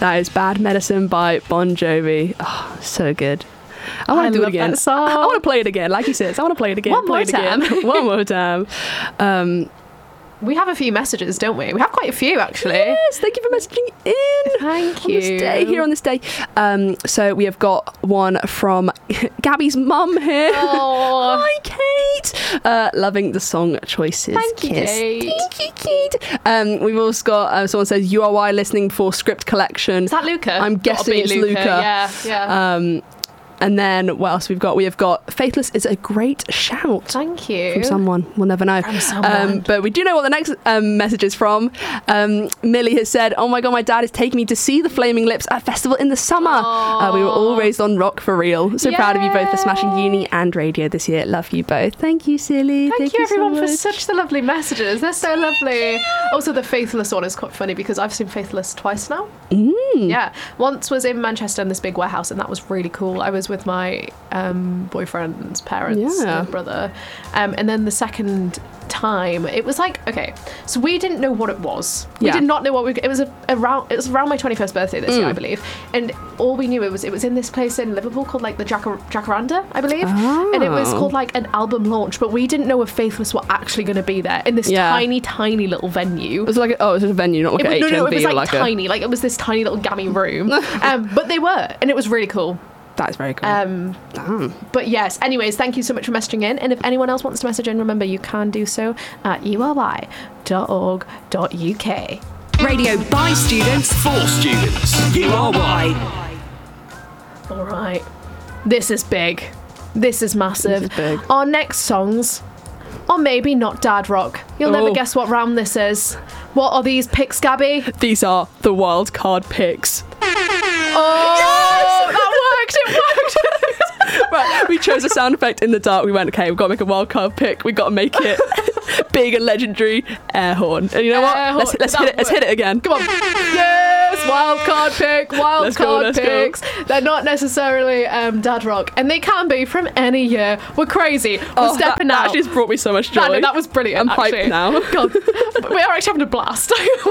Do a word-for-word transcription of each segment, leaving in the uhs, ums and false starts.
That is Bad Medicine by Bon Jovi. Oh, so good. I want to do it again. That song. I, I want to play it again. Like he says, I want to play it again. One play more it again. time. One more time. Um, we have a few messages, don't we? We have quite a few, actually. Yes, thank you for messaging in. Thank on you. This day, here on this day. Um, so we have got one from Gabby's mum here. Oh. Hi, Kate. Uh, loving the song choices. Thank you, Kiss. Kate. Thank you, Kate. Um, we've also got uh, someone says U R Y listening for script collection. Is that Luca? I'm Gotta guessing be it's Luca. Yeah, yeah. Um, and then what else we've got? We have got Faithless is a great shout. Thank you. From someone. We'll never know. From someone. Um, but we do know what the next um, message is from. Um, Millie has said, oh my God, my dad is taking me to see the Flaming Lips at a festival in the summer. Uh, we were all raised on rock for real. So Yay. proud of you both for smashing uni and radio this year. Love you both. Thank you, silly. Thank, Thank you, you so everyone, for much. such the lovely messages. They're so lovely. Also, the Faithless one is quite funny because I've seen Faithless twice now. Mm. Yeah. Once was in Manchester in this big warehouse, and that was really cool. I was with my um, boyfriend's parents Yeah. and brother. Um, and then the second time, it was like, okay, so we didn't know what it was. We Yeah. did not know what we it was a, around it was around my twenty-first birthday this Mm. year, I believe. And all we knew it was it was in this place in Liverpool called like the Jacar- Jacaranda, I believe. Oh. And it was called like an album launch, but we didn't know if Faithless were actually going to be there in this Yeah. tiny, tiny little venue. It was like, a, oh, it was a venue, not like It an was, no, no, it H M V was or like, like tiny. Like it was this tiny little gammy room. um, but they were, and it was really cool. a... That is very cool. Um, Damn. but yes, anyways, thank you so much for messaging in. And if anyone else wants to message in, remember you can do so at u r y dot org dot u k. Radio by students for students. U R Y. All right. This is big. This is massive. This is big. Our next songs are maybe not dad rock. You'll never Oh. guess what round this is. What are these picks, Gabby? These are the wild card picks. Oh, that worked. It worked. Right, we chose a sound effect in the dark. We went, okay, we've got to make a wild card pick. We've got to make it big and legendary air horn. And you know what? Air horn. Let's, let's That hit it. Let's hit it again. Come on. Yes, wild card pick, wild Let's go, card let's go. picks. They're not necessarily um, dad rock, and they can be from any year. We're crazy. We're Oh, stepping that, out. that actually has brought me so much joy. That, no, that was brilliant. I'm hyped actually. now. God, we are actually having a blast.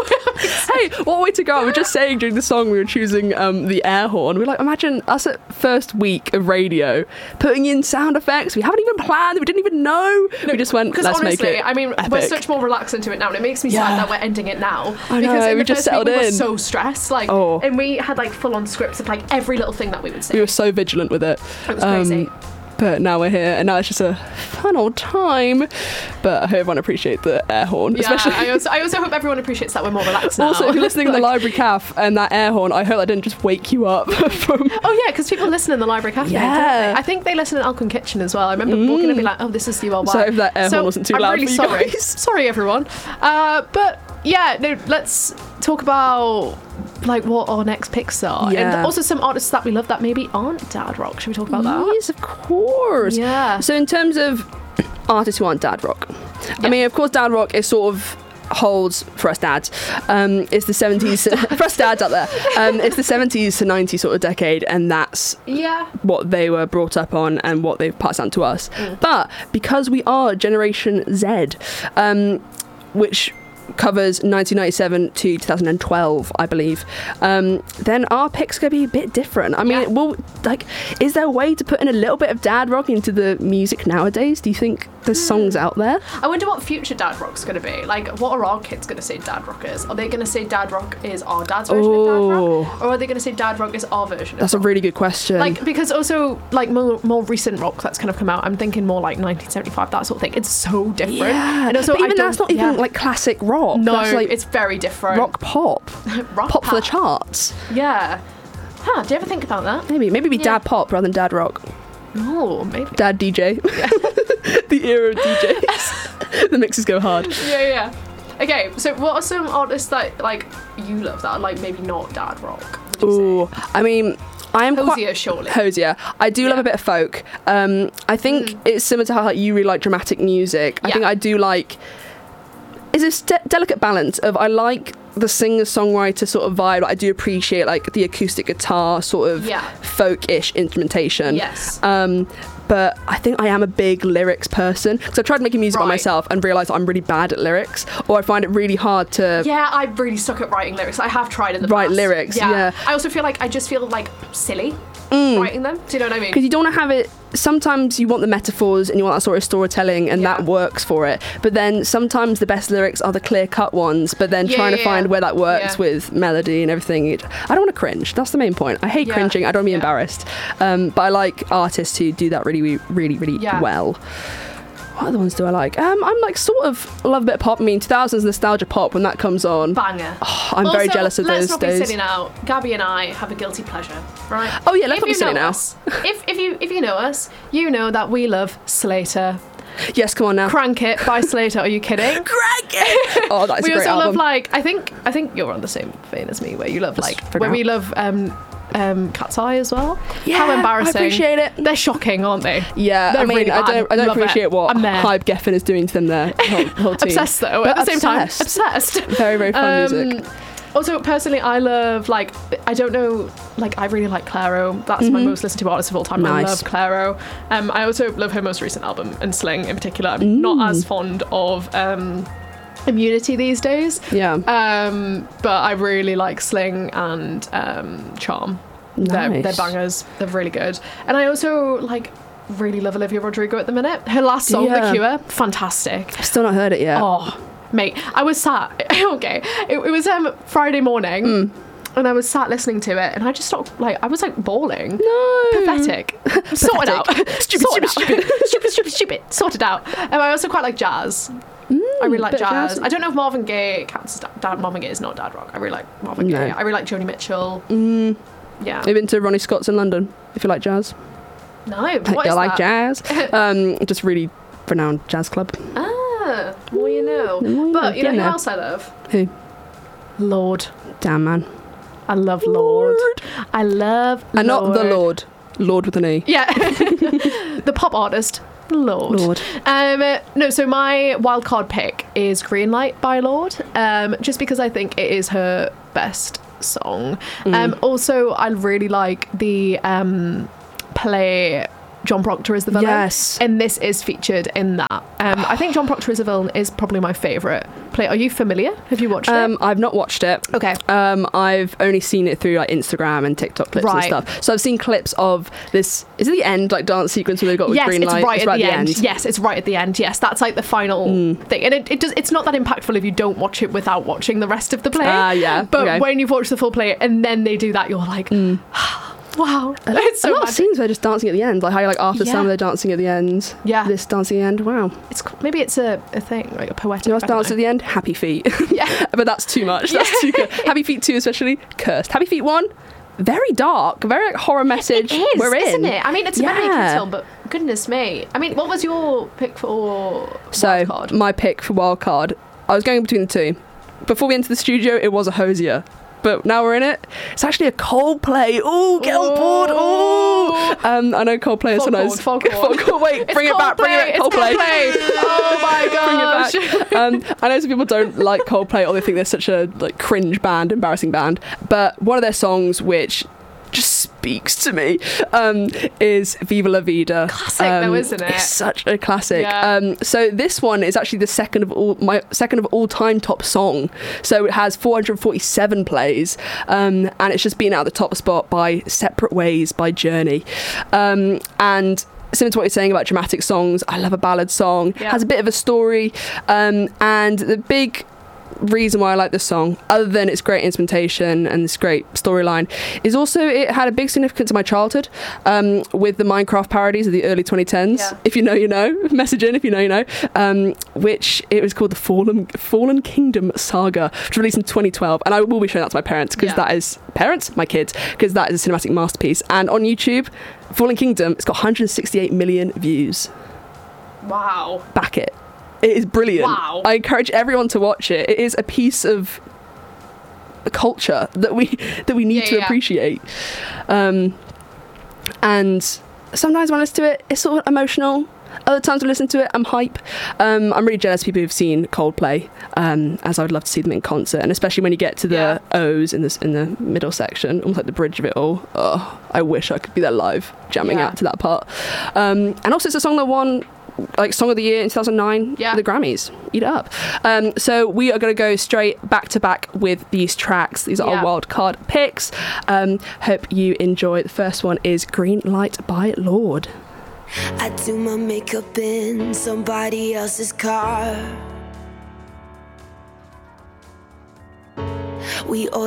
Hey, what way to go? We were just saying during the song we were choosing um, the air horn. We are like, imagine us at first week of radio putting in sound effects. We haven't even planned. We didn't even know. we just went, Because let's honestly, make it I mean, epic. we're such more relaxed into it now, and it makes me Yeah. sad that we're ending it now. I know, because in we the just first week settled we were in. so stressed, like, Oh. and we had like full-on scripts of like every little thing that we would say. We were so vigilant with it. It was crazy. But now we're here, and now it's just a fun old time. But I hope everyone appreciates the air horn. Yeah, especially I also, I also hope everyone appreciates that we're more relaxed now. Also, if you're listening in the Like- library caf and that air horn, I hope that didn't just wake you up from... Oh yeah, because people listen in the library cafe. Yeah. Don't they? I think they listen in Alcon Kitchen as well. I remember walking and being like, "Oh, this is U R Y." So if that air horn wasn't too I'm loud really for you sorry. guys. Sorry, everyone. Uh, but yeah, no. Let's talk about like what our next picks are, Yeah. and also some artists that we love that maybe aren't dad rock. Should we talk about that? Yes, of course. Yeah. So in terms of artists who aren't dad rock, I Yeah. mean, of course, dad rock is sort of holds for us dads. Um, it's the seventies for us dads out there. Um, it's the seventies to nineties sort of decade, and that's Yeah. what they were brought up on and what they've passed on to us. Mm. But because we are Generation Z, um, which covers nineteen ninety-seven to two thousand twelve, I believe, um, then our picks going to be a bit different. I mean, Yeah. well, like, is there a way to put in a little bit of dad rock into the music nowadays? Do you think there's songs out there? I wonder what future dad rock's going to be. Like, what are our kids going to say dad rock is? Are they going to say dad rock is our dad's version of dad Oh. rock? Or are they going to say dad rock is our version That's of a rock? really good question. Like, because also, like, more, more recent rock that's kind of come out, I'm thinking more like nineteen seventy-five, that sort of thing. It's so different. yeah, And also, but I even don't- that's not even yeah. like classic rock. No, that's like it's very different. rock pop, rock pop for the charts. Yeah. Huh, do you ever think about that? Maybe, maybe be Yeah. dad pop rather than dad rock. Oh, maybe. Dad D J. The era of D Js. The mixes go hard. Yeah, yeah. Okay, so what are some artists that, like, you love that are, like, maybe not dad rock? would you Ooh, I mean, I am Hosier, quite surely. Hosier. I do love Yeah. a bit of folk. Um, I think Mm. it's similar to how like, you really like dramatic music. I Yeah. think I do like. Is this de- delicate balance of I like the singer-songwriter sort of vibe. Like, I do appreciate like the acoustic guitar sort of Yeah. folk-ish instrumentation. Yes. Um, but I think I am a big lyrics person. So I've tried making music by Right. myself and realised I'm really bad at lyrics, or I find it really hard to Yeah, I really suck at writing lyrics. I have tried in the Write past. lyrics, yeah. I also feel like I just feel like silly writing them. Do you know what I mean? because you don't want to have it. Sometimes you want the metaphors and you want that sort of storytelling, and Yeah. that works for it. But then sometimes the best lyrics are the clear-cut ones. But then Yeah, trying yeah, to find yeah. where that works Yeah. with melody and everything, it, I don't want to cringe. That's the main point. I hate Yeah. cringing. I don't want to be Yeah. embarrassed. Um, but I like artists who do that really, really, really Yeah. well. What other ones do I like? Um, I'm like sort of I love a bit of pop. I mean, two thousands nostalgia pop when that comes on. Banger. I'm very Also, jealous of let's those not days. be silly now. Gabby and I have a guilty pleasure, right? Oh, yeah, let's If not be you silly know now. us- if if you if you know us, you know that we love Slater. Yes, come on now. Crank It by Slater. Are you kidding? Crank it! Oh, that's we a great also album. love like I think I think you're on the same vein as me, where you love like for where now. we love um um Cat's Eye as well. Yeah, How embarrassing! I appreciate it. They're shocking, aren't they? Yeah, They're I mean, really I bad. don't, I don't Love it. appreciate what I'm there. Hype Geffen is doing to them there. The whole, whole team. Obsessed though. But At the same time, obsessed. obsessed. Very, very fun Um, music. Also, personally, I love like I don't know, like I really like Clairo. That's my most listened to artist of all time. I Nice. love Clairo. Um, I also love her most recent album and Sling in particular. I'm not as fond of um, Immunity these days. Yeah. Um, but I really like Sling and um, Charm. They're, Nice. they're bangers. They're really good. And I also like really love Olivia Rodrigo at the minute. Her last song, Yeah. The Cure, fantastic. I've still not heard it yet. Oh, mate, I was sat. Okay, it, it was um Friday morning, Mm. and I was sat listening to it, and I just stopped. Like, I was like bawling. No. Pathetic. Sorted out. Stupid, Sorted stupid, out. stupid, stupid, stupid. Sorted out. And I also quite like jazz. I really like bit of jazz. jazz. I don't know if Marvin Gaye counts as dad, dad. Marvin Gaye is not dad rock. I really like Marvin No. Gaye. I really like Joni Mitchell. Mm. Yeah. Have you been to Ronnie Scott's in London? If you like jazz. No. What you is like that? jazz? um, just really renowned jazz club. Ah, more you know. The more you But know, you know you who know. else I love? Who? Lord. Damn, man. I love Lord. I love And not the Lord. Lord with an E. Yeah. The pop artist, Lord. Lord. Um, uh, no, so my wildcard pick is Greenlight by Lord, um, just because I think it is her best song. Mm. Um, also, I really like the um, play John Proctor is the villain. Yes. And this is featured in that. Um, I think John Proctor is a villain is probably my favourite play. Are you familiar? Have you watched Um, it? I've not watched it. Okay. Um, I've only seen it through like Instagram and TikTok clips Right. and stuff. So I've seen clips of this. Is it the end like dance sequence where they've got with Yes, green it's light? right at the end. Yes, it's right at the end. Yes, that's like the final Mm. thing, and it, it does. It's not that impactful if you don't watch it without watching the rest of the play. Ah, yeah. But okay. when you've watched the full play and then they do that, you're like, wow, it's a so lot of magic. scenes they're just dancing at the end, like how like after Yeah. some they're dancing at the end. Yeah. This dancing end. Wow. It's maybe it's a, a thing, like a poetic. You know what's I don't dance at know. the end? Happy Feet. Yeah. But that's too much. That's too good. Happy Feet two especially, cursed. Happy Feet one, very dark, very like, horror message. It is, We're in. isn't it? I mean, it's a very Yeah. kids film, but goodness me. I mean, what was your pick for So Wildcard? my pick for Wildcard, I was going between the two. Before we entered the studio, it was a Hosier. But now we're in it. It's actually a Coldplay. Ooh, get on board. Ooh. Um, I know Coldplay is sometimes. Foghorn, Foghorn. Foghorn. Wait, It's bring it back. Bring it back. Coldplay, it's Coldplay. Coldplay. Oh my gosh. Bring it back. Um, I know some people don't like Coldplay or they think they're such a like cringe band, embarrassing band. But one of their songs, which just speaks to me, um, is Viva La Vida. Classic um, though, isn't it? It's such a classic. Yeah. Um, so this one is actually the second of all my second of all time top song. So it has four hundred forty-seven plays, um, and it's just been out the top spot by Separate Ways by Journey, um, and. Similar to what you're saying about dramatic songs, I love a ballad song. Yeah. Has a bit of a story, um, and the big reason why I like this song, other than its great instrumentation and this great storyline, is also it had a big significance in my childhood, um, with the Minecraft parodies of the early twenty tens. Yeah. If you know, you know. Message in if you know, you know. Um, which it was called the Fallen Fallen Kingdom Saga, which was released in twenty twelve, and I will be showing that to my parents because Yeah. that is parents, my kids, because that is a cinematic masterpiece. And on YouTube, Fallen Kingdom, it's got one hundred sixty-eight million views. Wow. Back it. It is brilliant. Wow. I encourage everyone to watch it. It is a piece of culture that we that we need Yeah, to yeah. appreciate. Um, and sometimes when I listen to it, it's sort of emotional. Other times I listen to it, I'm hype. Um, I'm really jealous of people who've seen Coldplay, um, as I would love to see them in concert, and especially when you get to the Yeah. O's in the in the middle section, almost like the bridge of it all. Oh, I wish I could be there live, jamming Yeah. out to that part. Um, and also, it's a song that won like Song of the Year in two thousand nine Yeah. at the Grammys. Eat it up. Um, so we are going to go straight back to back with these tracks. These are Yeah. our wild card picks. Um, hope you enjoy. The first one is Green Light by Lorde. I do my makeup in somebody else's car. We all